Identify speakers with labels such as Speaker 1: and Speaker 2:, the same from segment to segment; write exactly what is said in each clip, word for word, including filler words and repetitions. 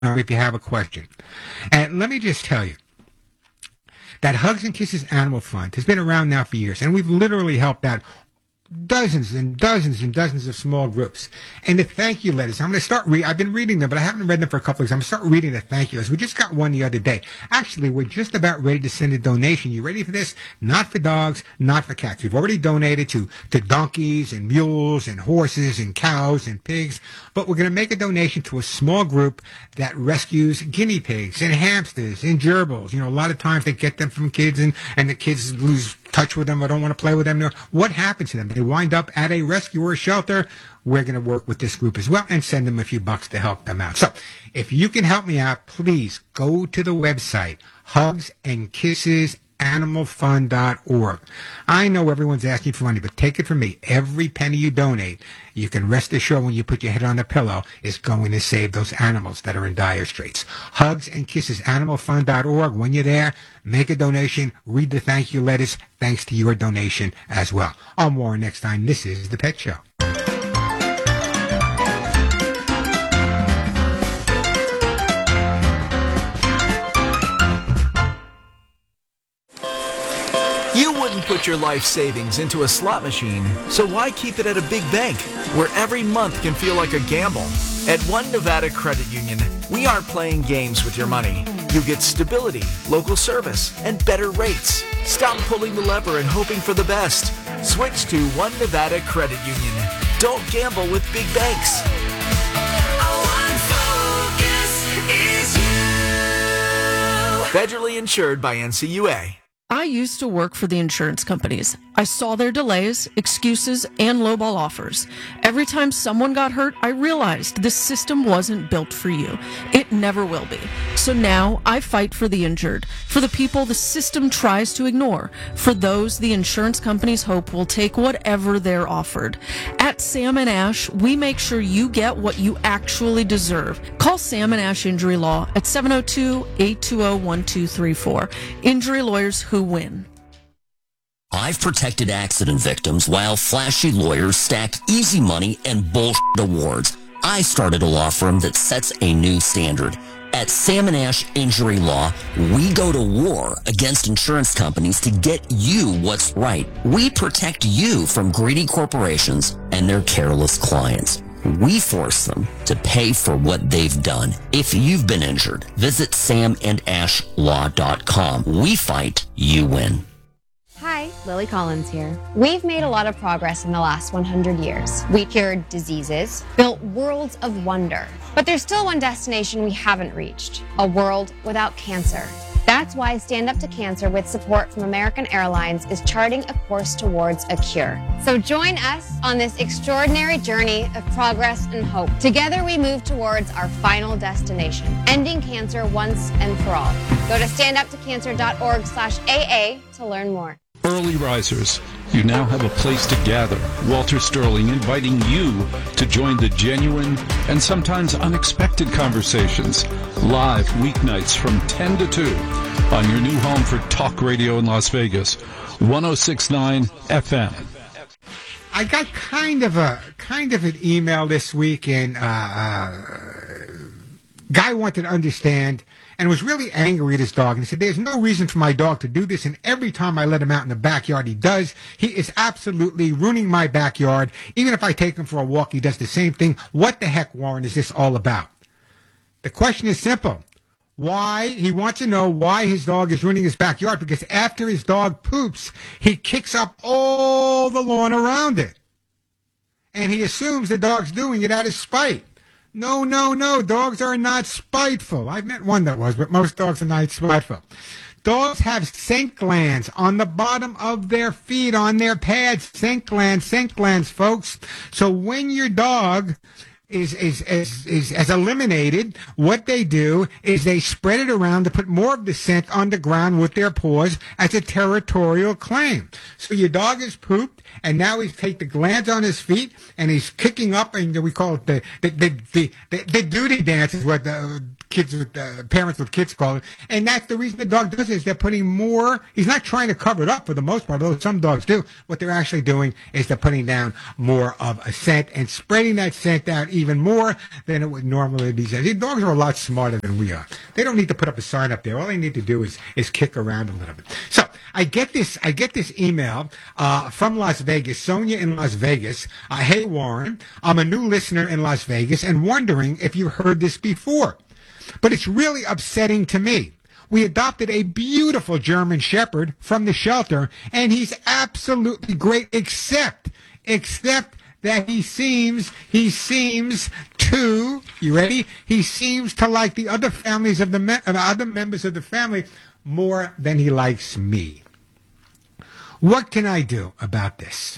Speaker 1: if you have a question. And let me just tell you that Hugs and Kisses Animal Fund has been around now for years, and we've literally helped out dozens and dozens and dozens of small groups. And the thank you letters, I'm going to start reading. I've been reading them, but I haven't read them for a couple of weeks. I'm going to start reading the thank you letters. We just got one the other day. Actually, we're just about ready to send a donation. You ready for this? Not for dogs, not for cats. We've already donated to, to donkeys and mules and horses and cows and pigs, but we're going to make a donation to a small group that rescues guinea pigs and hamsters and gerbils. You know, a lot of times they get them from kids, and, and the kids lose touch with them or don't want to play with them. What happens to them? They wind up at a rescue or a shelter. We're going to work with this group as well and send them a few bucks to help them out. So if you can help me out, please go to the website, hugs and kisses animal fund dot org. I know everyone's asking for money, but take it from me. Every penny you donate, you can rest assured when you put your head on the pillow, is going to save those animals that are in dire straits. Hugs and Kisses animal fund dot org. When you're there, make a donation, read the thank you letters, thanks to your donation as well. On Warren next time. This is The Pet Show.
Speaker 2: You wouldn't put your life savings into a slot machine, so why keep it at a big bank, where every month can feel like a gamble? At One Nevada Credit Union, we aren't playing games with your money. You get stability, local service, and better rates. Stop pulling the lever and hoping for the best. Switch to One Nevada Credit Union. Don't gamble with big banks. Federally insured by N C U A.
Speaker 3: I used to work for the insurance companies. I saw their delays, excuses, and lowball offers. Every time someone got hurt, I realized this system wasn't built for you. It never will be. So now I fight for the injured, for the people the system tries to ignore, for those the insurance companies hope will take whatever they're offered. At Sam and Ash, we make sure you get what you actually deserve. Call Sam and Ash Injury Law at seven oh two, eight two oh, one two three four. Injury lawyers who win.
Speaker 4: I've protected accident victims while flashy lawyers stack easy money and bullshit awards. I started a law firm that sets a new standard. At Sam and Ash Injury Law, we go to war against insurance companies to get you what's right. We protect you from greedy corporations and their careless clients. We force them to pay for what they've done. If you've been injured, visit sam and ash law dot com. We fight, you win.
Speaker 5: Hi, Lily Collins here. We've made a lot of progress in the last one hundred years. We cured diseases, built worlds of wonder. But there's still one destination we haven't reached, a world without cancer. That's why Stand Up to Cancer, with support from American Airlines, is charting a course towards a cure. So join us on this extraordinary journey of progress and hope. Together we move towards our final destination, ending cancer once and for all. Go to stand up to cancer dot org slash A A to learn more.
Speaker 6: Early risers, you now have a place to gather. Walter Sterling inviting you to join the genuine and sometimes unexpected conversations. Live weeknights from ten to two on your new home for talk radio in Las Vegas, one oh six point nine F M.
Speaker 1: I got kind of a kind of an email this week, and uh, uh, guy wanted to understand and was really angry at his dog. And he said, there's no reason for my dog to do this, and every time I let him out in the backyard, he does. He is absolutely ruining my backyard. Even if I take him for a walk, he does the same thing. What the heck, Warren, is this all about? The question is simple. Why? He wants to know why his dog is ruining his backyard, because after his dog poops, he kicks up all the lawn around it. And he assumes the dog's doing it out of spite. No, no, no. Dogs are not spiteful. I've met one that was, but most dogs are not spiteful. Dogs have scent glands on the bottom of their feet, on their pads. Scent glands, scent glands, folks. So when your dog is, is, is, is, is eliminated, what they do is they spread it around to put more of the scent on the ground with their paws as a territorial claim. So your dog is pooped, and now he's take the glands on his feet, and he's kicking up, and we call it the the the the, the, the duty dance is what the kids with uh, parents with kids call it. And that's the reason the dog does it, is they're putting more. He's not trying to cover it up for the most part, although some dogs do. What they're actually doing is they're putting down more of a scent and spreading that scent out even more than it would normally be. These dogs are a lot smarter than we are. They don't need to put up a sign up there. All they need to do is is kick around a little bit. So I get this. I get this email uh, from Las Vegas, Sonia in Las Vegas. Uh, hey Warren, I'm a new listener in Las Vegas and wondering if you've heard this before, but it's really upsetting to me. We adopted a beautiful German Shepherd from the shelter, and he's absolutely great, except except that he seems he seems to you ready? He seems to like the other families of the me- uh, other members of the family more than he likes me. What can I do about this?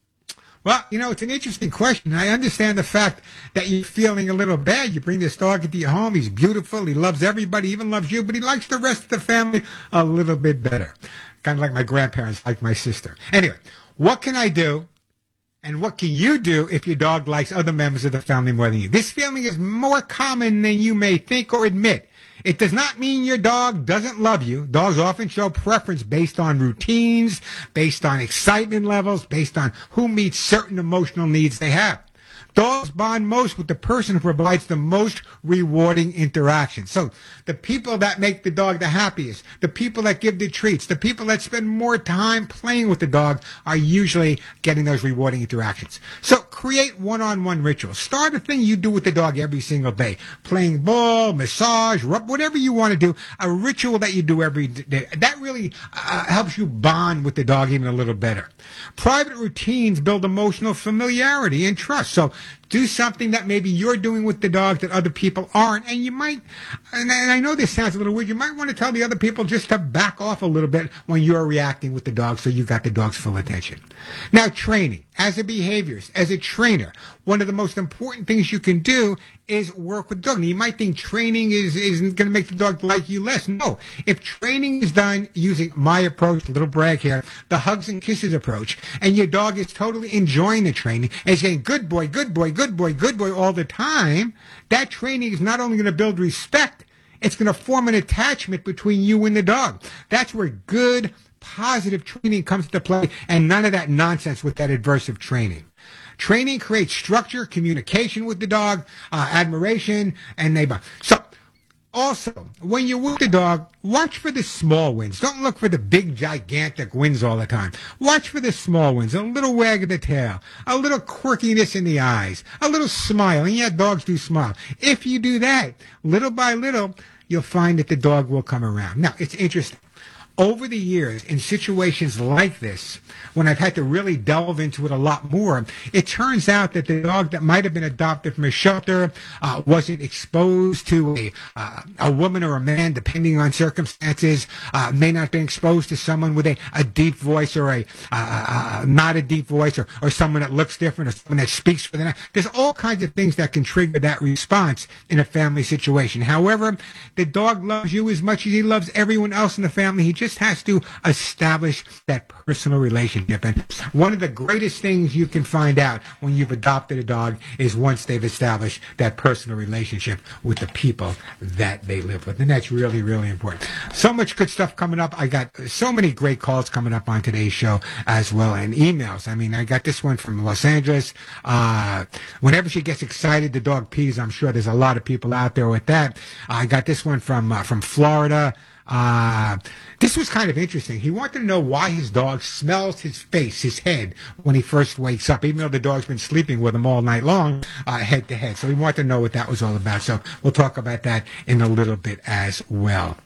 Speaker 1: Well, you know, it's an interesting question. I understand the fact that you're feeling a little bad. You bring this dog into your home. He's beautiful. He loves everybody, even loves you, but he likes the rest of the family a little bit better. Kind of like my grandparents like my sister. Anyway, what can I do? And what can you do if your dog likes other members of the family more than you? This feeling is more common than you may think or admit. It does not mean your dog doesn't love you. Dogs often show preference based on routines, based on excitement levels, based on who meets certain emotional needs they have. Dogs bond most with the person who provides the most rewarding interaction. So the people that make the dog the happiest, the people that give the treats, the people that spend more time playing with the dog are usually getting those rewarding interactions. So create one-on-one rituals. Start a thing you do with the dog every single day. Playing ball, massage, rub, whatever you want to do, a ritual that you do every day. That really uh, helps you bond with the dog even a little better. Private routines build emotional familiarity and trust. So do something that maybe you're doing with the dog that other people aren't. And you might, and I know this sounds a little weird, you might want to tell the other people just to back off a little bit when you're reacting with the dog so you got the dog's full attention. Now, training. As a behaviorist, as a trainer, one of the most important things you can do is work with the dog. Now, you might think training is, isn't going to make the dog like you less. No. If training is done using my approach, little brag here, the hugs and kisses approach, and your dog is totally enjoying the training and saying, good boy, good boy, good boy, good boy all the time, that training is not only going to build respect, it's going to form an attachment between you and the dog. That's where good, positive training comes to play, and none of that nonsense with that adversive training. Training creates structure, communication with the dog, uh, admiration, and they bond. So, also, when you're with the dog, watch for the small wins. Don't look for the big, gigantic wins all the time. Watch for the small wins. A little wag of the tail, a little quirkiness in the eyes, a little smile. And yeah, dogs do smile. If you do that, little by little, you'll find that the dog will come around. Now, it's interesting. Over the years, in situations like this, when I've had to really delve into it a lot more, it turns out that the dog that might have been adopted from a shelter uh, wasn't exposed to a, uh, a woman or a man, depending on circumstances, uh, may not have been exposed to someone with a, a deep voice or a uh, uh, not a deep voice, or, or someone that looks different, or someone that speaks with an. There's all kinds of things that can trigger that response in a family situation. However, the dog loves you as much as he loves everyone else in the family. He just has to establish that personal relationship. And one of the greatest things you can find out when you've adopted a dog is once they've established that personal relationship with the people that they live with. And that's really, really important. So much good stuff coming up. I got so many great calls coming up on today's show as well, and emails. I mean, I got this one from Los Angeles. Uh, whenever she gets excited, the dog pees. I'm sure there's a lot of people out there with that. I got this one from uh, from Florida. Uh, this was kind of interesting. He wanted to know why his dog smells his face, his head, when he first wakes up, even though the dog's been sleeping with him all night long, uh, head to head. So he wanted to know what that was all about. So we'll talk about that in a little bit as well.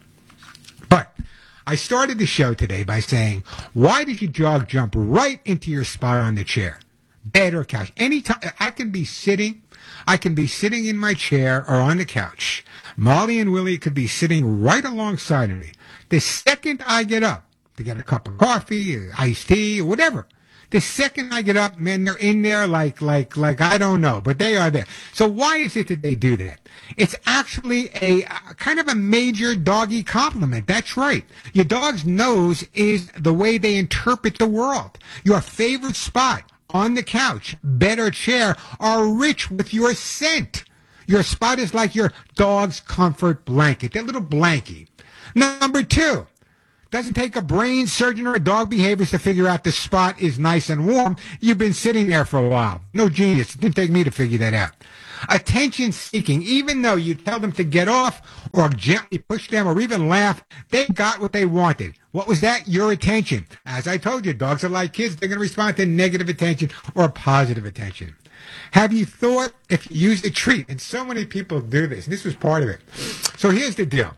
Speaker 1: But I started the show today by saying, why did your dog jump right into your spot on the chair, bed or couch? Anytime I can be sitting, I can be sitting in my chair or on the couch. Molly and Willie could be sitting right alongside of me. The second I get up to get a cup of coffee, iced tea, or whatever, the second I get up, man, they're in there like, like, like, I don't know, but they are there. So why is it that they do that? It's actually a, a kind of a major doggy compliment. That's right. Your dog's nose is the way they interpret the world. Your favorite spot on the couch, bed or chair are rich with your scent. Your spot is like your dog's comfort blanket, that little blankie. Number two, doesn't take a brain surgeon or a dog behaviorist to figure out the spot is nice and warm. You've been sitting there for a while. No genius. It didn't take me to figure that out. Attention seeking, even though you tell them to get off or gently push them or even laugh, they got what they wanted. What was that? Your attention. As I told you, dogs are like kids. They're going to respond to negative attention or positive attention. Have you thought if you use a treat? And so many people do this. And this was part of it. So here's the deal.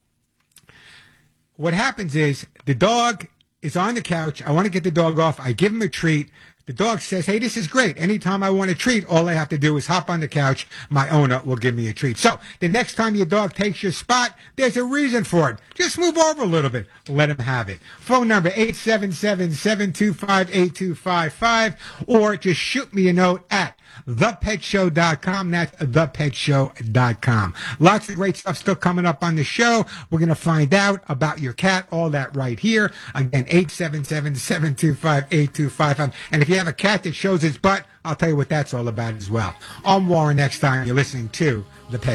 Speaker 1: What happens is the dog is on the couch. I want to get the dog off. I give him a treat. The dog says, hey, this is great. Anytime I want a treat, all I have to do is hop on the couch. My owner will give me a treat. So the next time your dog takes your spot, there's a reason for it. Just move over a little bit. Let him have it. Phone number eight seven seven, seven two five, eight two five five, or just shoot me a note at the pet show dot com. That's the pet show dot com. Lots of great stuff still coming up on the show. We're going to find out about your cat, all that right here. Again, eight seven seven, seven two five, eight two five five. And if you have a cat that shows its butt, I'll tell you what that's all about as well. On Warren next time. You're listening to The Pet